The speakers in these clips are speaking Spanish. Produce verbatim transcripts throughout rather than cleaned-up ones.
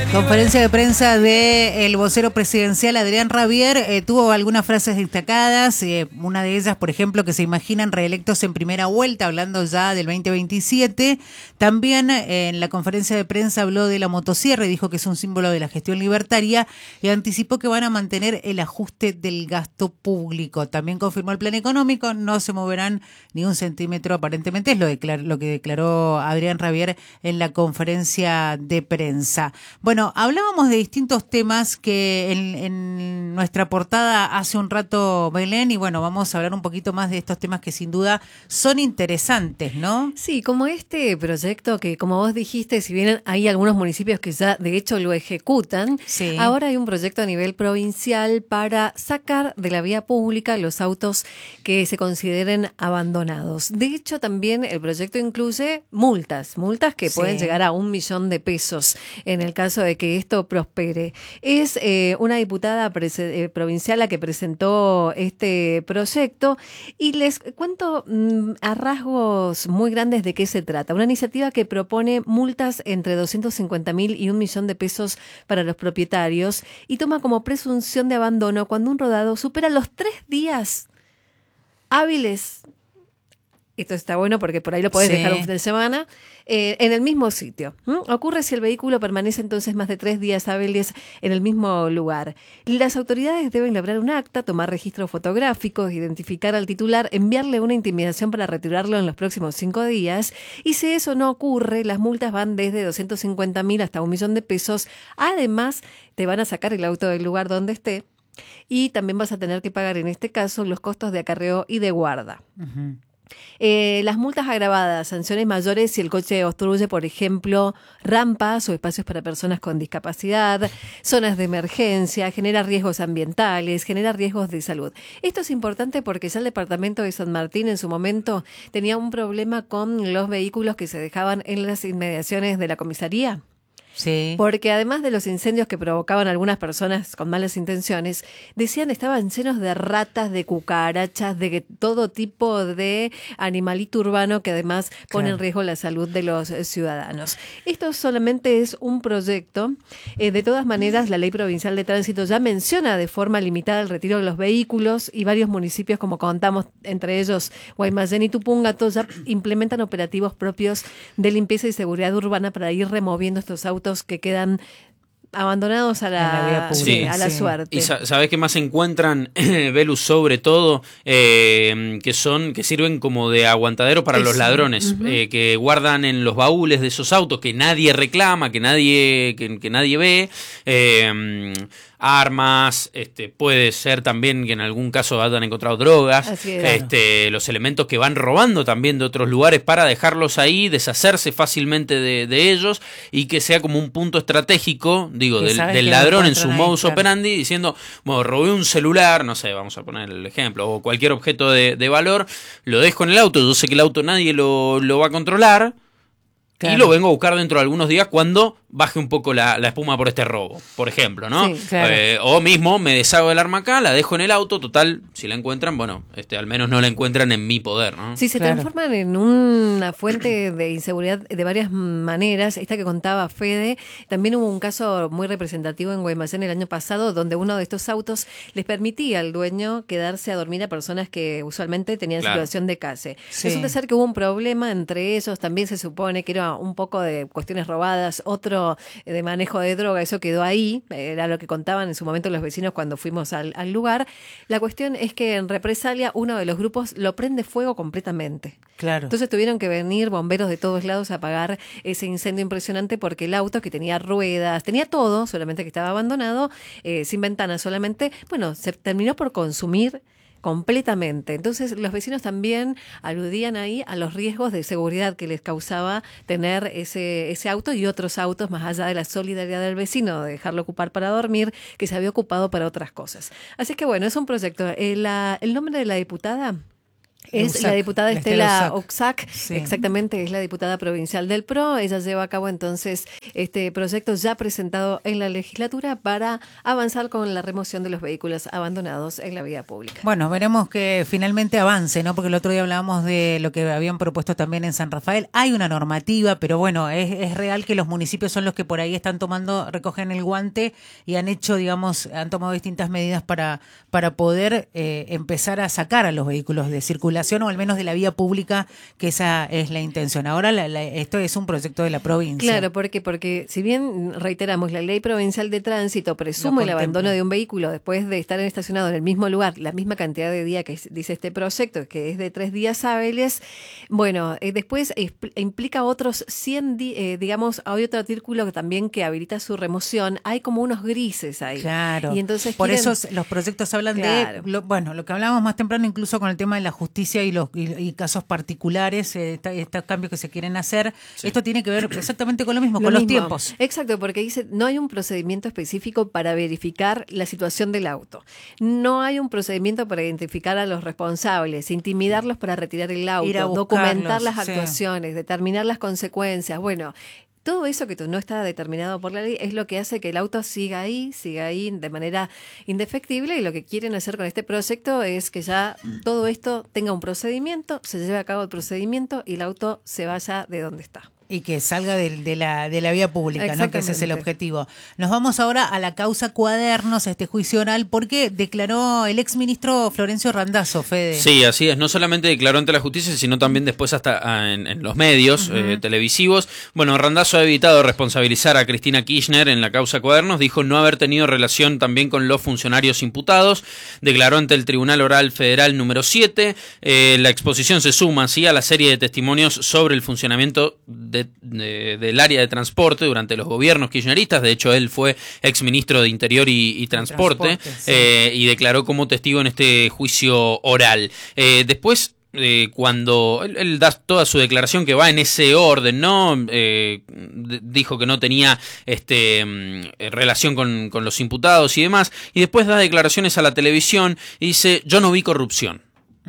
Conferencia de prensa del vocero presidencial Adrián Rabier, eh, tuvo algunas frases destacadas, eh, una de ellas, por ejemplo, que se imaginan reelectos en primera vuelta, hablando ya del veinte veintisiete. También eh, en la conferencia de prensa habló de la motosierra y dijo que es un símbolo de la gestión libertaria y anticipó que van a mantener el ajuste del gasto público. También confirmó el plan económico, no se moverán ni un centímetro, aparentemente es lo, declar- lo que declaró Adrián Rabier en la conferencia de prensa. Bueno, hablábamos de distintos temas que en, en nuestra portada hace un rato, Belén, y bueno, vamos a hablar un poquito más de estos temas que sin duda son interesantes, ¿no? Sí, como este proyecto que, como vos dijiste, si bien hay algunos municipios que ya de hecho lo ejecutan, Sí. Ahora hay un proyecto a nivel provincial para sacar de la vía pública los autos que se consideren abandonados. De hecho, también el proyecto incluye multas, multas que Sí. pueden llegar a un millón de pesos en el caso de que esto prospere. Es eh, una diputada prese- eh, provincial la que presentó este proyecto y les cuento mm, a rasgos muy grandes de qué se trata. Una iniciativa que propone multas entre doscientos cincuenta mil y un millón de pesos para los propietarios y toma como presunción de abandono cuando un rodado supera los tres días hábiles. Esto está bueno porque por ahí lo podés Sí. dejar un fin de semana eh, en el mismo sitio. ¿Mm? Ocurre si el vehículo permanece entonces más de tres días hábiles en el mismo lugar. Las autoridades deben elaborar un acta, tomar registros fotográficos, identificar al titular, enviarle una intimidación para retirarlo en los próximos cinco días. Y si eso no ocurre, las multas van desde doscientos cincuenta mil hasta un millón de pesos. Además, te van a sacar el auto del lugar donde esté y también vas a tener que pagar en este caso los costos de acarreo y de guarda. Uh-huh. Eh, las multas agravadas, sanciones mayores si el coche obstruye, por ejemplo, rampas o espacios para personas con discapacidad, zonas de emergencia, genera riesgos ambientales, genera riesgos de salud. Esto es importante porque ya el departamento de San Martín en su momento tenía un problema con los vehículos que se dejaban en las inmediaciones de la comisaría. Sí. Porque además de los incendios que provocaban algunas personas con malas intenciones, decían estaban llenos de ratas, de cucarachas, de todo tipo de animalito urbano que además pone Claro. en riesgo la salud de los ciudadanos. Esto solamente es un proyecto. Eh, de todas maneras, la Ley Provincial de Tránsito ya menciona de forma limitada el retiro de los vehículos y varios municipios, como contamos, entre ellos Guaymallén y Tupungato, ya implementan operativos propios de limpieza y seguridad urbana para ir removiendo estos autos que quedan abandonados a la, En la vía pública. sí, a la Sí. suerte. ¿Y sa- sabés qué más encuentran, Velus, sobre todo? Eh, que son, que sirven como de aguantadero para Eso. los ladrones, Ujú. eh, que guardan en los baúles de esos autos que nadie reclama, que nadie, que, que nadie ve, eh, armas, este, puede ser también que en algún caso hayan encontrado drogas, Así es. este, los elementos que van robando también de otros lugares para dejarlos ahí, deshacerse fácilmente de, de ellos y que sea como un punto estratégico, digo, Que del, saben del que ladrón en encuentran su ahí, modus claro. operandi, diciendo, bueno, robé un celular, no sé, vamos a poner el ejemplo, o cualquier objeto de, de valor, lo dejo en el auto, yo sé que el auto nadie lo, lo va a controlar, Claro. y lo vengo a buscar dentro de algunos días cuando baje un poco la, la espuma por este robo, por ejemplo, ¿no? Sí, claro. Eh, o mismo me deshago del arma acá, la dejo en el auto, total, si la encuentran, bueno, este, al menos no la encuentran en mi poder, ¿no? Sí, se Claro. transforman en una fuente de inseguridad de varias maneras. Esta que contaba Fede, también hubo un caso muy representativo en Guaymallén el año pasado, donde uno de estos autos les permitía al dueño quedarse a dormir a personas que usualmente tenían Claro. situación de calle. Sí. Resulta ser que hubo un problema entre ellos, también se supone que era un poco de cuestiones robadas, otro de manejo de droga, eso quedó ahí, era lo que contaban en su momento los vecinos cuando fuimos al, al lugar. La cuestión es que en represalia uno de los grupos lo prende fuego completamente. Claro. Entonces tuvieron que venir bomberos de todos lados a apagar ese incendio impresionante porque el auto, que tenía ruedas, tenía todo, solamente que estaba abandonado, eh, sin ventanas solamente, bueno, se terminó por consumir completamente. Entonces los vecinos también aludían ahí a los riesgos de seguridad que les causaba tener ese, ese auto y otros autos, más allá de la solidaridad del vecino, de dejarlo ocupar para dormir, que se había ocupado para otras cosas. Así que bueno, es un proyecto. Eh, la- el nombre de la diputada Es Usac, la diputada la Estela Usac. Oxac, Sí. exactamente, es la diputada provincial del P R O. Ella lleva a cabo entonces este proyecto ya presentado en la legislatura para avanzar con la remoción de los vehículos abandonados en la vía pública. Bueno, veremos que finalmente avance, ¿no? Porque el otro día hablábamos de lo que habían propuesto también en San Rafael. Hay una normativa, pero bueno, es, es real que los municipios son los que por ahí están tomando, recogen el guante y han hecho, digamos, han tomado distintas medidas para, para poder eh, empezar a sacar a los vehículos de circulación o al menos de la vía pública, que esa es la intención. Ahora la, la, esto es un proyecto de la provincia. Claro, ¿por qué? Porque si bien reiteramos, la ley provincial de tránsito presume el abandono de un vehículo después de estar estacionado en el mismo lugar, la misma cantidad de días que dice este proyecto, que es de tres días hábiles, bueno, eh, después implica otros cien, eh, digamos, hay otro artículo que también que habilita su remoción, hay como unos grises ahí. Claro, y entonces por quieren... eso los proyectos hablan claro. de, lo, bueno, lo que hablábamos más temprano incluso con el tema de la justicia y los y, y casos particulares, eh, estos cambios que se quieren hacer, sí. Esto tiene que ver exactamente con lo mismo, lo con mismo. Los tiempos. Exacto, porque dice, no hay un procedimiento específico para verificar la situación del auto. No hay un procedimiento para identificar a los responsables, intimidarlos para retirar el auto, documentar las actuaciones, sí. Determinar las consecuencias. Bueno, todo eso que no está determinado por la ley es lo que hace que el auto siga ahí, siga ahí de manera indefectible, y lo que quieren hacer con este proyecto es que ya todo esto tenga un procedimiento, se lleve a cabo el procedimiento y el auto se vaya de donde está. Y que salga de, de, la, de la vía pública, ¿no? Que ese es el objetivo. Nos vamos ahora a la causa Cuadernos, a este juicio oral, porque declaró el exministro Florencio Randazzo, Fede. Sí, así es. No solamente declaró ante la justicia, sino también después hasta en, en los medios uh-huh. eh, televisivos. Bueno, Randazzo ha evitado responsabilizar a Cristina Kirchner en la causa Cuadernos. Dijo no haber tenido relación también con los funcionarios imputados. Declaró ante el Tribunal Oral Federal número siete. Eh, la exposición se suma así a la serie de testimonios sobre el funcionamiento de De, de, del área de transporte durante los gobiernos kirchneristas. De hecho, él fue exministro de Interior y, y Transporte, transporte sí. eh, y declaró como testigo en este juicio oral. Eh, después, eh, cuando él, él da toda su declaración que va en ese orden, ¿no? Eh, d- dijo que no tenía este eh, relación con, con los imputados y demás, y después da declaraciones a la televisión y dice, yo no vi corrupción.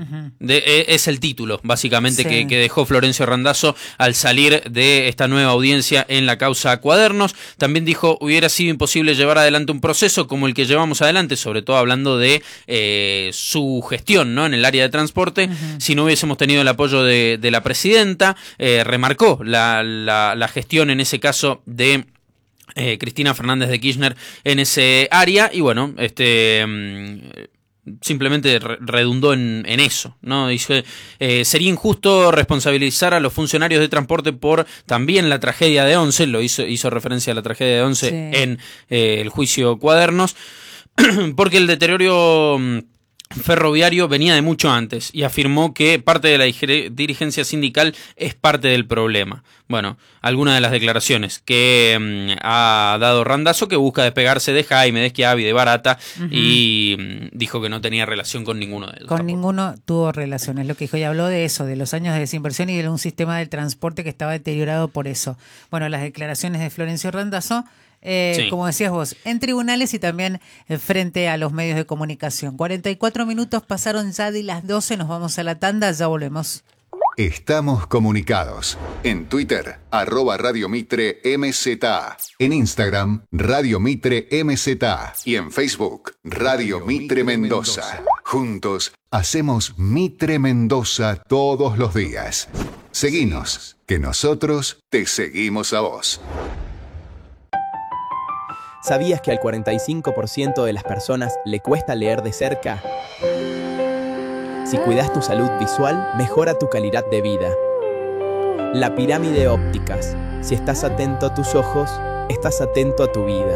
De, es el título básicamente sí. que, que dejó Florencio Randazzo al salir de esta nueva audiencia en la causa Cuadernos. También dijo hubiera sido imposible llevar adelante un proceso como el que llevamos adelante, sobre todo hablando de eh, su gestión, ¿no? En el área de transporte, uh-huh. si no hubiésemos tenido el apoyo de, de la presidenta. Eh, remarcó la, la, la gestión en ese caso de eh, Cristina Fernández de Kirchner en ese área, y bueno, este... Um, simplemente re- redundó en, en eso, ¿no? Dice, eh, sería injusto responsabilizar a los funcionarios de transporte por también la tragedia de Once, lo hizo, hizo referencia a la tragedia de Once sí. en eh, el juicio Cuadernos, porque el deterioro ferroviario venía de mucho antes, y afirmó que parte de la dirigencia sindical es parte del problema. Bueno, algunas de las declaraciones que um, ha dado Randazzo, que busca despegarse de Jaime, de Schiavi, de Barata, uh-huh. y um, dijo que no tenía relación con ninguno de ellos. Con tampoco. ninguno tuvo relación, es lo que dijo, y habló de eso, de los años de desinversión y de un sistema de transporte que estaba deteriorado por eso. Bueno, las declaraciones de Florencio Randazzo, Eh, sí. como decías vos, en tribunales y también eh, frente a los medios de comunicación. cuarenta y cuatro minutos pasaron ya de las doce, nos vamos a la tanda, ya volvemos. Estamos comunicados. En Twitter, arroba Radio Mitre M Z A. En Instagram, Radio Mitre M Z A. Y en Facebook, Radio Mitre Mendoza. Juntos, hacemos Mitre Mendoza todos los días. Seguinos, que nosotros te seguimos a vos. ¿Sabías que al cuarenta y cinco por ciento de las personas le cuesta leer de cerca? Si cuidas tu salud visual, mejora tu calidad de vida. La pirámide ópticas. Si estás atento a tus ojos, estás atento a tu vida.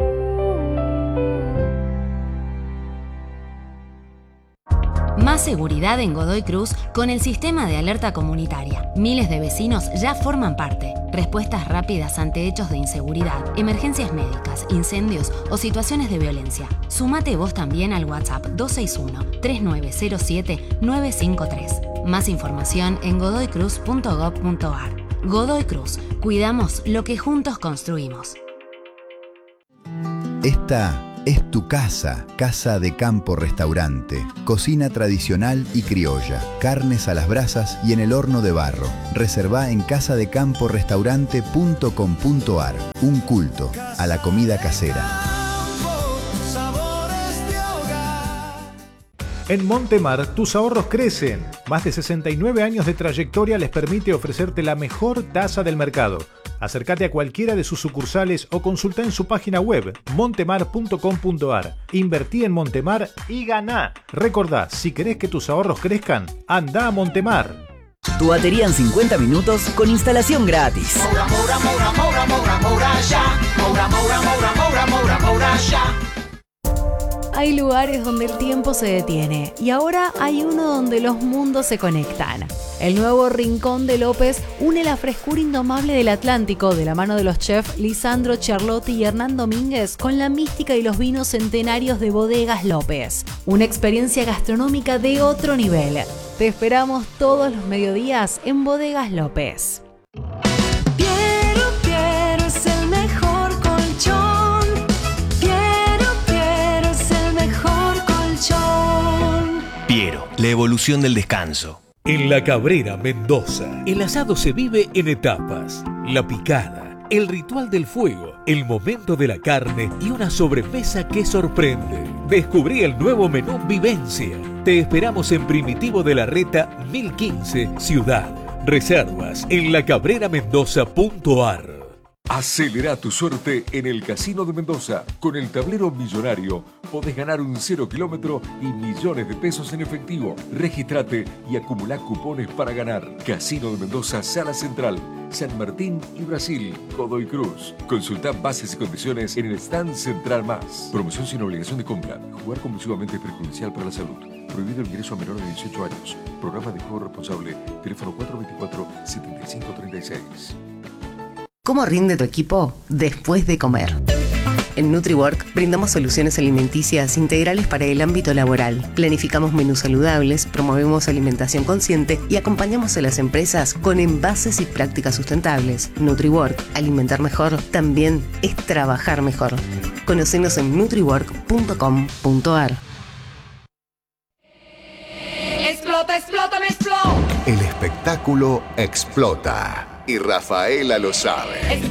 Más seguridad en Godoy Cruz con el sistema de alerta comunitaria. Miles de vecinos ya forman parte. Respuestas rápidas ante hechos de inseguridad, emergencias médicas, incendios o situaciones de violencia. Sumate vos también al WhatsApp dos seis uno, tres nueve cero siete, nueve cinco tres. Más información en godoy cruz punto gob punto ar. Godoy Cruz. Cuidamos lo que juntos construimos. Esta es tu casa. Casa de Campo Restaurante. Cocina tradicional y criolla. Carnes a las brasas y en el horno de barro. Reservá en casa de campo restaurante punto com punto ar. Un culto a la comida casera. En Montemar, tus ahorros crecen. Más de sesenta y nueve años de trayectoria les permite ofrecerte la mejor tasa del mercado. Acércate a cualquiera de sus sucursales o consulta en su página web montemar punto com punto ar. Invertí en Montemar y ganá. Recordá, si querés que tus ahorros crezcan, anda a Montemar. Tu batería en cincuenta minutos con instalación gratis. Moura, moura, moura, moura, moura, moura, ya. Moura, moura, moura, moura, moura, moura, ya. Hay lugares donde el tiempo se detiene y ahora hay uno donde los mundos se conectan. El nuevo Rincón de López une la frescura indomable del Atlántico de la mano de los chefs Lisandro Charlotti y Hernán Domínguez con la mística y los vinos centenarios de Bodegas López. Una experiencia gastronómica de otro nivel. Te esperamos todos los mediodías en Bodegas López. Piero, Piero es el mejor colchón. Piero, Piero es el mejor colchón. Piero, la evolución del descanso. En La Cabrera, Mendoza, el asado se vive en etapas. La picada, el ritual del fuego, el momento de la carne y una sobremesa que sorprende. Descubrí el nuevo menú Vivencia. Te esperamos en Primitivo de la Reta mil quince, Ciudad. Reservas en la cabrera mendoza punto ar. Acelera tu suerte en el Casino de Mendoza. Con el tablero millonario podés ganar un cero kilómetro y millones de pesos en efectivo. Regístrate y acumulá cupones para ganar. Casino de Mendoza, Sala Central, San Martín y Brasil, Godoy Cruz. Consulta bases y condiciones en el stand Central Más. Promoción sin obligación de compra. Jugar compulsivamente es perjudicial para la salud. Prohibido el ingreso a menores de dieciocho años. Programa de juego responsable. Teléfono cuatro dos cuatro, siete cinco tres seis. ¿Cómo rinde tu equipo después de comer? En NutriWork brindamos soluciones alimenticias integrales para el ámbito laboral. Planificamos menús saludables, promovemos alimentación consciente y acompañamos a las empresas con envases y prácticas sustentables. NutriWork, alimentar mejor, también es trabajar mejor. Conocenos en nutriwork punto com punto ar. Explota, explota, me explota. El espectáculo explota. Y Rafaela lo sabe.